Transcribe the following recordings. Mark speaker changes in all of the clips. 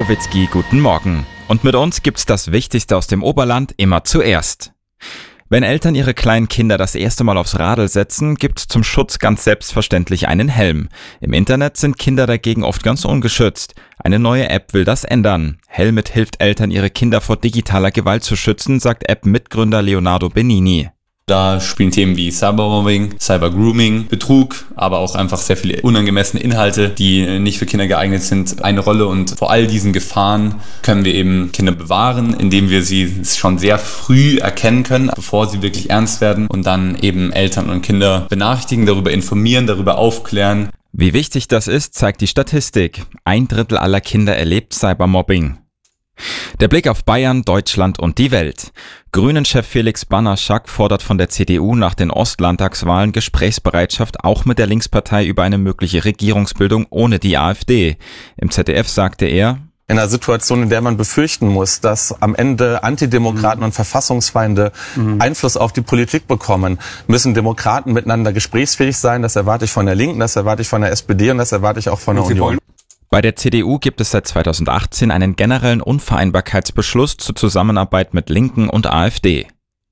Speaker 1: Nowitzki, guten Morgen. Und mit uns gibt's das Wichtigste aus dem Oberland immer zuerst. Wenn Eltern ihre kleinen Kinder das erste Mal aufs Radl setzen, gibt's zum Schutz ganz selbstverständlich einen Helm. Im Internet sind Kinder dagegen oft ganz ungeschützt. Eine neue App will das ändern. Helmit hilft Eltern, ihre Kinder vor digitaler Gewalt zu schützen, sagt App-Mitgründer Leonardo Benini.
Speaker 2: Da spielen Themen wie Cybermobbing, Cybergrooming, Betrug, aber auch einfach sehr viele unangemessene Inhalte, die nicht für Kinder geeignet sind, eine Rolle. Und vor all diesen Gefahren können wir eben Kinder bewahren, indem wir sie schon sehr früh erkennen können, bevor sie wirklich ernst werden, und dann eben Eltern und Kinder benachrichtigen, darüber informieren, darüber aufklären.
Speaker 1: Wie wichtig das ist, zeigt die Statistik. 1/3 aller Kinder erlebt Cybermobbing. Der Blick auf Bayern, Deutschland und die Welt. Grünen-Chef Felix Banaschak fordert von der CDU nach den Ostlandtagswahlen Gesprächsbereitschaft auch mit der Linkspartei über eine mögliche Regierungsbildung ohne die AfD. Im ZDF sagte er:
Speaker 3: In einer Situation, in der man befürchten muss, dass am Ende Antidemokraten und Verfassungsfeinde Einfluss auf die Politik bekommen, müssen Demokraten miteinander gesprächsfähig sein. Das erwarte ich von der Linken, das erwarte ich von der SPD und das erwarte ich auch von der Union.
Speaker 1: Bei der CDU gibt es seit 2018 einen generellen Unvereinbarkeitsbeschluss zur Zusammenarbeit mit Linken und AfD.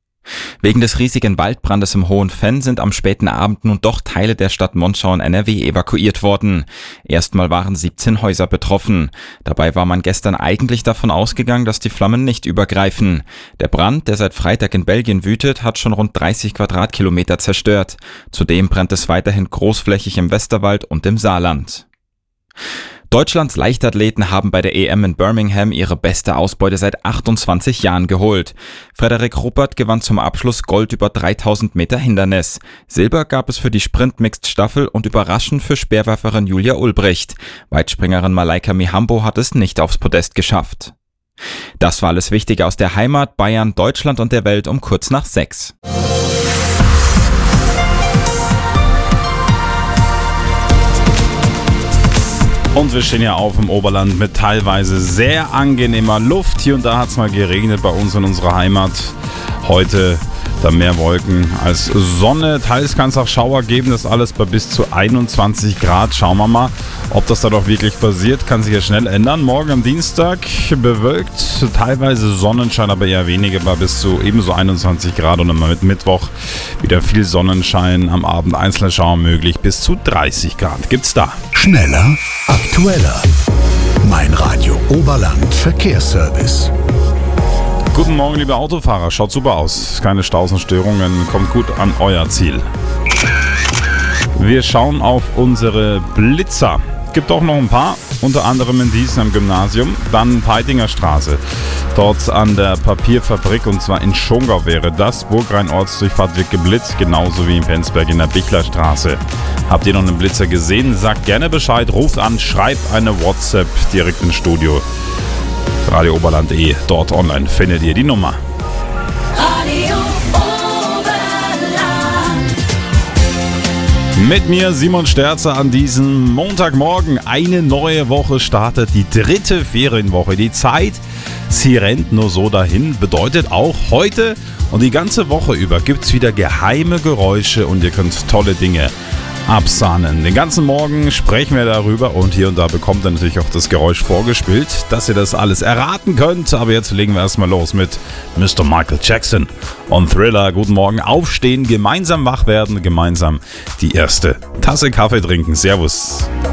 Speaker 1: Wegen des riesigen Waldbrandes im Hohen Venn sind am späten Abend nun doch Teile der Stadt Monschau in NRW evakuiert worden. Erstmal waren 17 Häuser betroffen. Dabei war man gestern eigentlich davon ausgegangen, dass die Flammen nicht übergreifen. Der Brand, der seit Freitag in Belgien wütet, hat schon rund 30 Quadratkilometer zerstört. Zudem brennt es weiterhin großflächig im Westerwald und im Saarland. Deutschlands Leichtathleten haben bei der EM in Birmingham ihre beste Ausbeute seit 28 Jahren geholt. Frederik Ruppert gewann zum Abschluss Gold über 3000 Meter Hindernis. Silber gab es für die Sprint-Mixed-Staffel und überraschend für Speerwerferin Julia Ulbricht. Weitspringerin Malaika Mihambo hat es nicht aufs Podest geschafft. Das war alles Wichtige aus der Heimat, Bayern, Deutschland und der Welt um kurz nach 6.
Speaker 4: Und wir stehen ja auf im Oberland mit teilweise sehr angenehmer Luft. Hier und da hat es mal geregnet bei uns in unserer Heimat. Heute da mehr Wolken als Sonne. Teils kann es auch Schauer geben, das alles bei bis zu 21 Grad. Schauen wir mal, ob das da doch wirklich passiert. Kann sich ja schnell ändern. Morgen am Dienstag bewölkt, teilweise Sonnenschein, aber eher weniger, bei bis zu ebenso 21 Grad. Und am Mittwoch wieder viel Sonnenschein, am Abend einzelne Schauer möglich, bis zu 30 Grad gibt's da.
Speaker 5: Schneller, aktueller. Mein Radio Oberland Verkehrsservice.
Speaker 4: Guten Morgen, liebe Autofahrer. Schaut super aus. Keine Staus und Störungen. Kommt gut an euer Ziel. Wir schauen auf unsere Blitzer. Gibt auch noch ein paar, unter anderem in Diesen am Gymnasium. Dann Peitinger Straße. Dort an der Papierfabrik, und zwar in Schongau wäre das. Burgrhein-Ortsdurchfahrt wird geblitzt, genauso wie in Penzberg in der Bichlerstraße. Habt ihr noch einen Blitzer gesehen? Sagt gerne Bescheid, ruft an, schreibt eine WhatsApp direkt ins Studio. Radio Oberland.de, dort online findet ihr die Nummer.
Speaker 6: Radio Oberland.
Speaker 4: Mit mir Simon Sterzer an diesem Montagmorgen. Eine neue Woche startet, die 3. Ferienwoche. Die Zeit, sie rennt nur so dahin, bedeutet auch heute und die ganze Woche über gibt's wieder geheime Geräusche und ihr könnt tolle Dinge absahnen. Den ganzen Morgen sprechen wir darüber und hier und da bekommt ihr natürlich auch das Geräusch vorgespielt, dass ihr das alles erraten könnt. Aber jetzt legen wir erstmal los mit Mr. Michael Jackson und Thriller. Guten Morgen, aufstehen, gemeinsam wach werden, gemeinsam die erste Tasse Kaffee trinken. Servus.